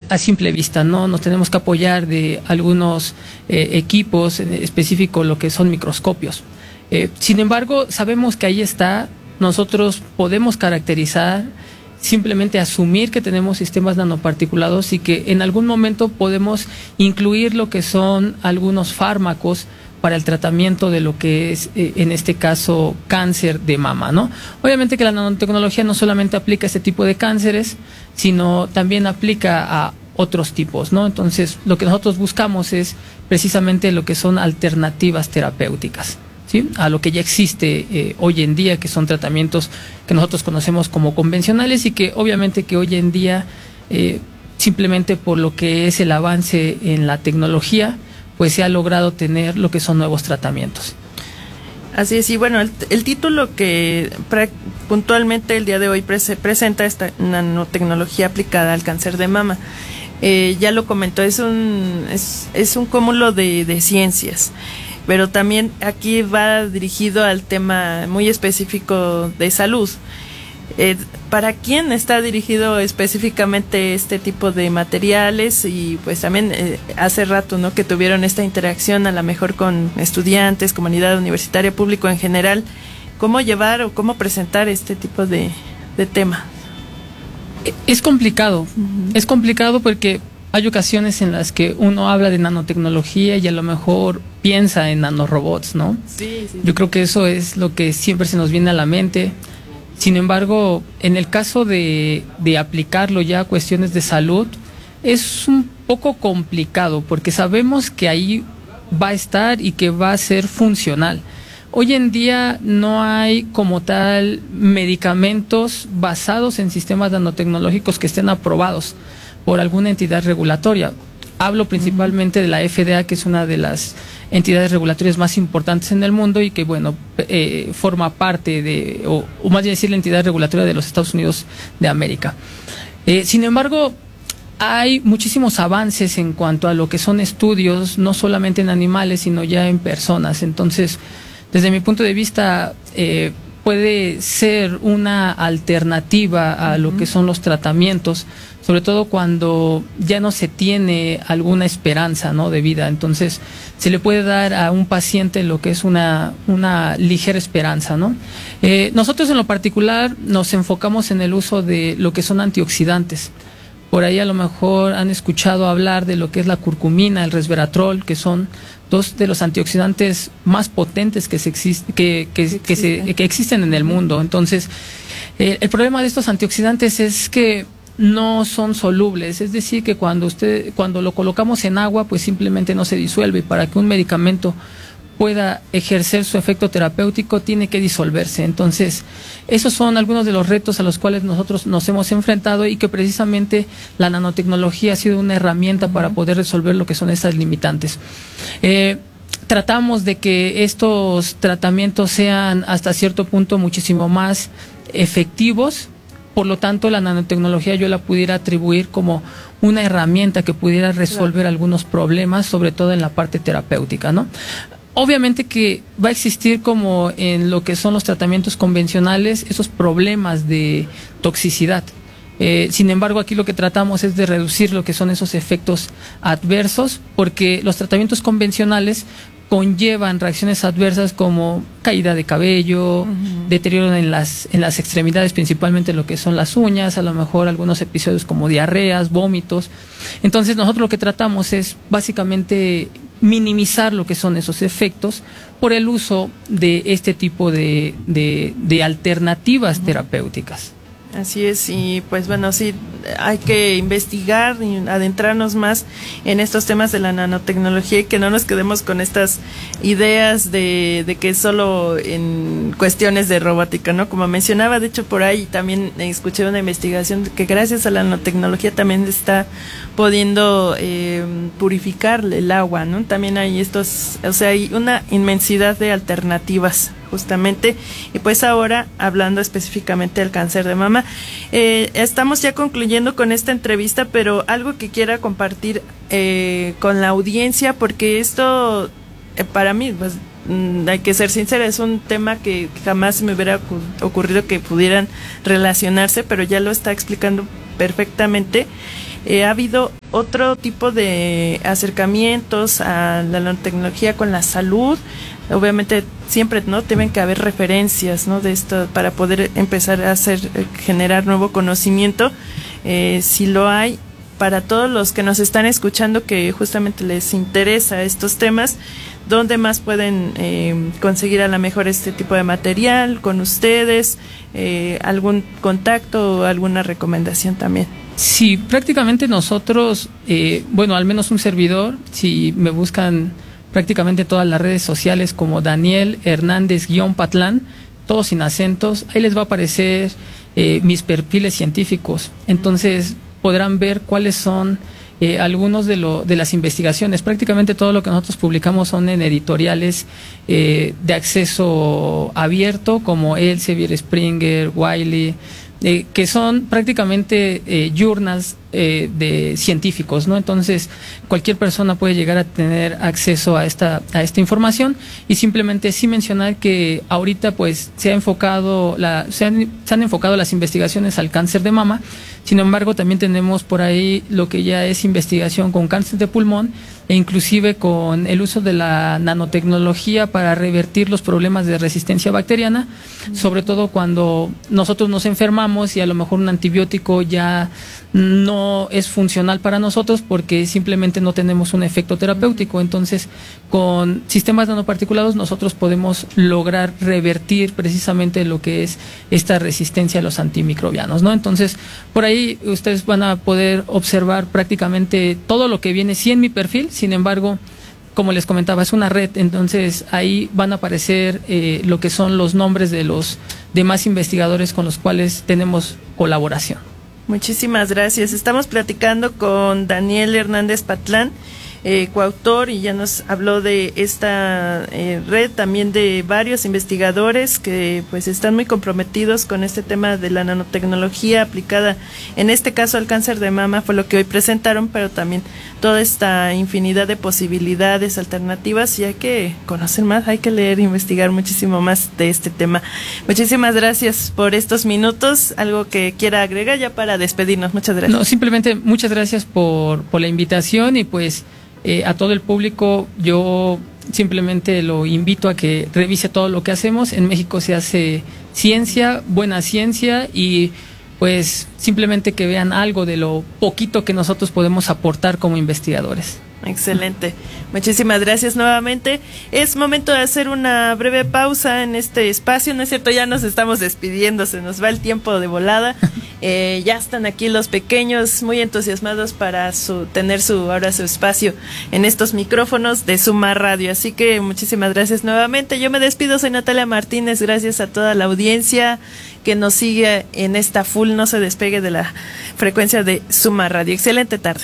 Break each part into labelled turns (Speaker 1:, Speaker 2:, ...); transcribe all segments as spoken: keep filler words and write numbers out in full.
Speaker 1: a simple vista, ¿no? Nos tenemos que apoyar de algunos eh, equipos, en específico lo que son microscopios. Eh, sin embargo, sabemos que ahí está, nosotros podemos caracterizar, simplemente asumir que tenemos sistemas nanoparticulados y que en algún momento podemos incluir lo que son algunos fármacos para el tratamiento de lo que es, eh, en este caso, cáncer de mama, ¿no? Obviamente que la nanotecnología no solamente aplica a este tipo de cánceres, sino también aplica a otros tipos, ¿no? Entonces, lo que nosotros buscamos es precisamente lo que son alternativas terapéuticas, ¿sí? A lo que ya existe eh, hoy en día, que son tratamientos que nosotros conocemos como convencionales y que obviamente que hoy en día, eh, simplemente por lo que es el avance en la tecnología, pues se ha logrado tener lo que son nuevos tratamientos.
Speaker 2: Así es, y bueno, el, el título que pre, puntualmente el día de hoy pre, presenta esta nanotecnología aplicada al cáncer de mama. Eh, ya lo comentó, es un, es, es un cúmulo de, de ciencias, pero también aquí va dirigido al tema muy específico de salud. Eh, ¿Para quién está dirigido específicamente este tipo de materiales? Y pues también eh, hace rato, ¿no?, que tuvieron esta interacción a lo mejor con estudiantes, comunidad universitaria, público en general. ¿Cómo llevar o cómo presentar este tipo de, de tema?
Speaker 1: Es complicado, uh-huh. es complicado porque hay ocasiones en las que uno habla de nanotecnología y a lo mejor piensa en nanorobots, ¿no?
Speaker 2: Sí, sí.
Speaker 1: Yo creo que eso es lo que siempre se nos viene a la mente. Sin embargo, en el caso de, de aplicarlo ya a cuestiones de salud, es un poco complicado porque sabemos que ahí va a estar y que va a ser funcional. Hoy en día no hay como tal medicamentos basados en sistemas nanotecnológicos que estén aprobados por alguna entidad regulatoria. Hablo principalmente de la F D A, que es una de las entidades regulatorias más importantes en el mundo y que, bueno, eh, forma parte de, o, o más bien decir, la entidad regulatoria de los Estados Unidos de América. Eh, sin embargo, hay muchísimos avances en cuanto a lo que son estudios, no solamente en animales, sino ya en personas. Entonces, desde mi punto de vista, eh, puede ser una alternativa a lo que son los tratamientos, sobre todo cuando ya no se tiene alguna esperanza, ¿no?, de vida. Entonces, se le puede dar a un paciente lo que es una, una ligera esperanza, ¿no? Eh, nosotros en lo particular nos enfocamos en el uso de lo que son antioxidantes. Por ahí a lo mejor han escuchado hablar de lo que es la curcumina, el resveratrol, que son dos de los antioxidantes más potentes que se existe, que, que, que, se, que existen en el mundo. Entonces, eh, el problema de estos antioxidantes es que no son solubles, es decir, que cuando usted, cuando lo colocamos en agua, pues simplemente no se disuelve. Para que un medicamento pueda ejercer su efecto terapéutico, tiene que disolverse. Entonces, esos son algunos de los retos a los cuales nosotros nos hemos enfrentado y que precisamente la nanotecnología ha sido una herramienta para poder resolver lo que son estas limitantes. Eh, tratamos de que estos tratamientos sean hasta cierto punto muchísimo más efectivos. Por lo tanto, la nanotecnología yo la pudiera atribuir como una herramienta que pudiera resolver algunos problemas, sobre todo en la parte terapéutica, ¿no? Obviamente que va a existir, como en lo que son los tratamientos convencionales, esos problemas de toxicidad. Eh, sin embargo, aquí lo que tratamos es de reducir lo que son esos efectos adversos, porque los tratamientos convencionales conllevan reacciones adversas como caída de cabello, uh-huh. deterioro en las, en las extremidades, principalmente lo que son las uñas, a lo mejor algunos episodios como diarreas, vómitos. Entonces nosotros lo que tratamos es básicamente minimizar lo que son esos efectos por el uso de este tipo de, de, de alternativas uh-huh. terapéuticas.
Speaker 2: Así es, y pues bueno, sí, hay que investigar y adentrarnos más en estos temas de la nanotecnología y que no nos quedemos con estas ideas de, de que solo en cuestiones de robótica, ¿no? Como mencionaba, de hecho por ahí también escuché una investigación que gracias a la nanotecnología también está pudiendo eh, purificar el agua, ¿no? También hay estos, o sea, hay una inmensidad de alternativas justamente, y pues ahora hablando específicamente del cáncer de mama, eh, estamos ya concluyendo con esta entrevista, pero algo que quiera compartir eh, con la audiencia, porque esto eh, para mí, pues mm, hay que ser sincera, es un tema que jamás me hubiera ocurrido que pudieran relacionarse, pero ya lo está explicando perfectamente. eh, ha habido otro tipo de acercamientos a la nanotecnología con la salud. Obviamente siempre no deben que haber referencias, ¿no?, de esto para poder empezar a hacer generar nuevo conocimiento. Eh, si lo hay, para todos los que nos están escuchando que justamente les interesa estos temas, ¿dónde más pueden eh, conseguir a lo mejor este tipo de material con ustedes? Eh, ¿Algún contacto o alguna recomendación también?
Speaker 1: Sí, prácticamente nosotros, eh, bueno, al menos un servidor, si me buscan prácticamente todas las redes sociales como Daniel Hernández-Patlán, todos sin acentos, ahí les va a aparecer eh, mis perfiles científicos. Entonces podrán ver cuáles son eh, algunos de, lo, de las investigaciones. Prácticamente todo lo que nosotros publicamos son en editoriales eh, de acceso abierto, como Elsevier, Springer, Wiley, eh, que son prácticamente eh, journals eh, de científicos, ¿no? Entonces cualquier persona puede llegar a tener acceso a esta a esta información, y simplemente sí mencionar que ahorita pues se ha enfocado la se han, se han enfocado las investigaciones al cáncer de mama. Sin embargo, también tenemos por ahí lo que ya es investigación con cáncer de pulmón, e inclusive con el uso de la nanotecnología para revertir los problemas de resistencia bacteriana, sobre todo cuando nosotros nos enfermamos y a lo mejor un antibiótico ya no es funcional para nosotros porque simplemente no tenemos un efecto terapéutico. Entonces, con sistemas nanoparticulados nosotros podemos lograr revertir precisamente lo que es esta resistencia a los antimicrobianos, ¿no? Entonces, por ahí ustedes van a poder observar prácticamente todo lo que viene, sí, en mi perfil. Sin embargo, como les comentaba, es una red, entonces ahí van a aparecer eh, lo que son los nombres de los demás investigadores con los cuales tenemos colaboración.
Speaker 2: Muchísimas gracias. Estamos platicando con Daniel Hernández-Patlán, eh, coautor, y ya nos habló de esta eh, red, también de varios investigadores que pues están muy comprometidos con este tema de la nanotecnología aplicada, en este caso al cáncer de mama, fue lo que hoy presentaron, pero también toda esta infinidad de posibilidades alternativas, y hay que conocer más, hay que leer e investigar muchísimo más de este tema. Muchísimas gracias por estos minutos. ¿Algo que quiera agregar ya para despedirnos? Muchas gracias.
Speaker 1: No, simplemente muchas gracias por, por la invitación, y pues eh, a todo el público yo simplemente lo invito a que revise todo lo que hacemos. En México se hace ciencia, buena ciencia, y pues simplemente que vean algo de lo poquito que nosotros podemos aportar como investigadores.
Speaker 2: Excelente. Muchísimas gracias nuevamente. Es momento de hacer una breve pausa en este espacio, ¿no es cierto? Ya nos estamos despidiendo, se nos va el tiempo de volada. Eh, ya están aquí los pequeños muy entusiasmados para su tener su ahora su espacio en estos micrófonos de Suma Radio. Así que muchísimas gracias nuevamente. Yo me despido, soy Natalia Martínez. Gracias a toda la audiencia que nos sigue en esta full. No se despegue de la frecuencia de Suma Radio. Excelente tarde.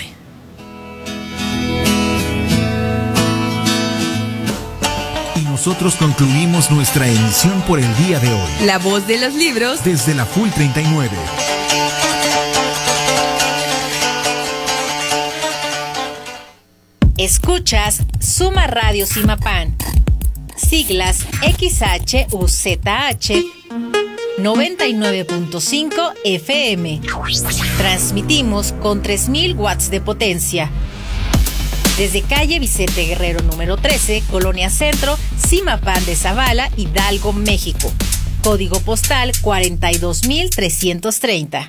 Speaker 3: Nosotros concluimos nuestra emisión por el día de hoy.
Speaker 4: La voz de los libros
Speaker 3: desde la Full treinta y nueve.
Speaker 5: Escuchas Suma Radio Simapán. Siglas X H U Z H noventa y nueve punto cinco F M. Transmitimos con tres mil watts de potencia. Desde calle Vicente Guerrero número trece, Colonia Centro, Simapán de Zavala, Hidalgo, México. Código postal cuarenta y dos mil trescientos treinta.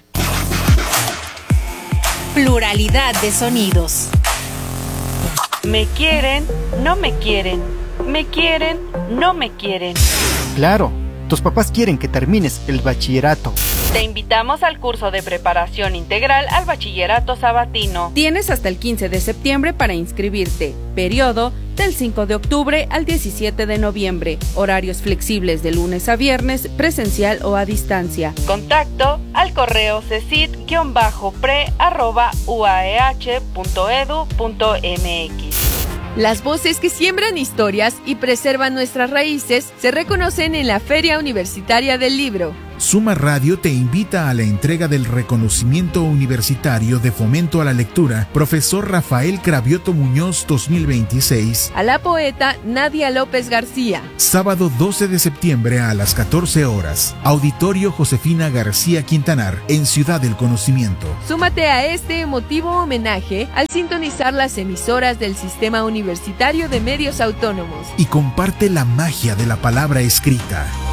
Speaker 5: Pluralidad de sonidos.
Speaker 6: Me quieren, no me quieren. Me quieren, no me quieren.
Speaker 7: Claro, tus papás quieren que termines el bachillerato.
Speaker 6: Te invitamos al curso de preparación integral al bachillerato sabatino.
Speaker 8: Tienes hasta el quince de septiembre para inscribirte. Periodo del cinco de octubre al diecisiete de noviembre. Horarios flexibles de lunes a viernes, presencial o a distancia.
Speaker 6: Contacto al correo cecit-pre arroba uaeh punto edu punto mx.
Speaker 8: Las voces que siembran historias y preservan nuestras raíces se reconocen en la Feria Universitaria del Libro.
Speaker 3: Suma Radio te invita a la entrega del reconocimiento universitario de fomento a la lectura Profesor Rafael Cravioto Muñoz dos mil veintiséis
Speaker 4: a la poeta Nadia López García.
Speaker 3: Sábado doce de septiembre a las catorce horas. Auditorio Josefina García Quintanar, en Ciudad del Conocimiento.
Speaker 4: Súmate a este emotivo homenaje al sintonizar las emisoras del Sistema Universitario de Medios Autónomos.
Speaker 3: Y comparte la magia de la palabra escrita.